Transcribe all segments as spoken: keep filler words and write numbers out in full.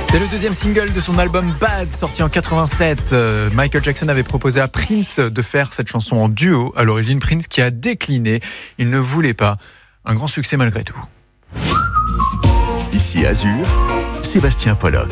C'est le deuxième single de son album Bad, sorti en quatre-vingt-sept. Euh, Michael Jackson avait proposé à Prince de faire cette chanson en duo. À l'origine, Prince qui a décliné. Il ne voulait pas. Un grand succès malgré tout. Ici Azur, Sébastien Pollock.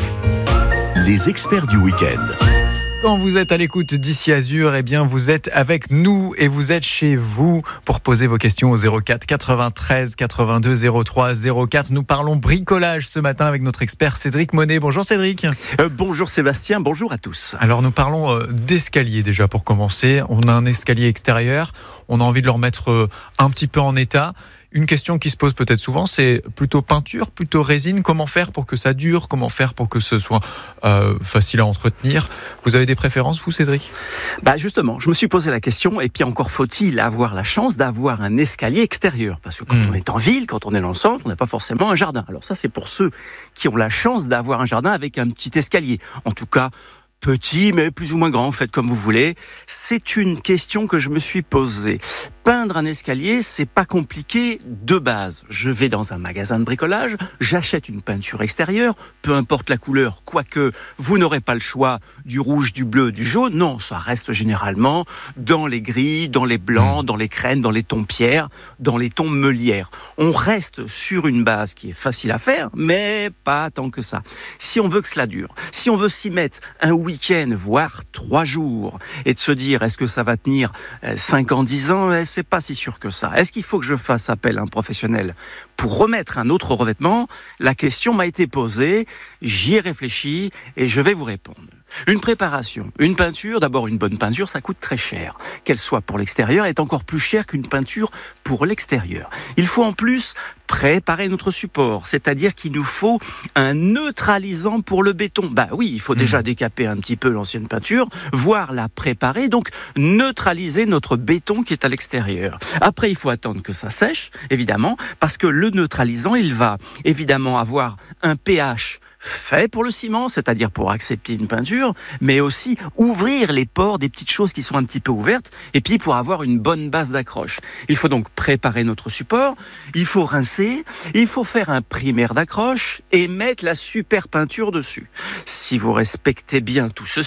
Les experts du week-end. Quand vous êtes à l'écoute d'Ici Azur, eh bien vous êtes avec nous et vous êtes chez vous pour poser vos questions au zéro quatre quatre-vingt-treize quatre-vingt-deux zéro trois zéro quatre. Nous parlons bricolage ce matin avec notre expert Cédric Monet. Bonjour Cédric. Euh, bonjour Sébastien, bonjour à tous. Alors nous parlons euh, d'escalier déjà pour commencer. On a un escalier extérieur, on a envie de le remettre euh, un petit peu en état. Une question qui se pose peut-être souvent, c'est plutôt peinture, plutôt résine. Comment faire pour que ça dure ? Comment faire pour que ce soit euh, facile à entretenir ? Vous avez des préférences, vous, Cédric ? Bah justement, je me suis posé la question, et puis encore faut-il avoir la chance d'avoir un escalier extérieur. Parce que quand mmh. on est en ville, quand on est dans le centre, on n'a pas forcément un jardin. Alors ça, c'est pour ceux qui ont la chance d'avoir un jardin avec un petit escalier. En tout cas, petit, mais plus ou moins grand, faites comme vous voulez. C'est une question que je me suis posée. Peindre un escalier, c'est pas compliqué de base. Je vais dans un magasin de bricolage, j'achète une peinture extérieure, peu importe la couleur, quoique vous n'aurez pas le choix du rouge, du bleu, du jaune. Non, ça reste généralement dans les gris, dans les blancs, dans les crènes, dans les tons pierre, dans les tons meulière. On reste sur une base qui est facile à faire, mais pas tant que ça. Si on veut que cela dure, si on veut s'y mettre un week-end, voire trois jours, et de se dire, est-ce que ça va tenir cinq ans, dix ans ? C'est pas si sûr que ça. Est-ce qu'il faut que je fasse appel à un professionnel pour remettre un autre revêtement ? La question m'a été posée, j'y ai réfléchi et je vais vous répondre. Une préparation, une peinture, d'abord une bonne peinture, ça coûte très cher. Qu'elle soit pour l'extérieur est encore plus chère qu'une peinture pour l'extérieur. Il faut en plus préparer notre support, c'est-à-dire qu'il nous faut un neutralisant pour le béton. Bah oui, il faut déjà décaper un petit peu l'ancienne peinture, voire la préparer, donc neutraliser notre béton qui est à l'extérieur. Après, il faut attendre que ça sèche, évidemment, parce que le neutralisant, il va évidemment avoir un pH fait pour le ciment, c'est-à-dire pour accepter une peinture, mais aussi ouvrir les pores des petites choses qui sont un petit peu ouvertes, et puis pour avoir une bonne base d'accroche. Il faut donc préparer notre support, il faut rincer, il faut faire un primaire d'accroche et mettre la super peinture dessus. Si vous respectez bien tout ceci,